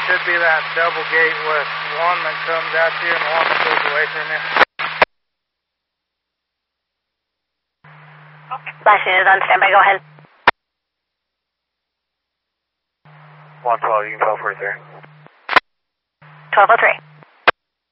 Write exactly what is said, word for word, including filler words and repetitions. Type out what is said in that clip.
should be that double gate with one that comes at you and one that goes away from you. Last unit on standby, go ahead. one twelve, you can go for it there. twelve oh three.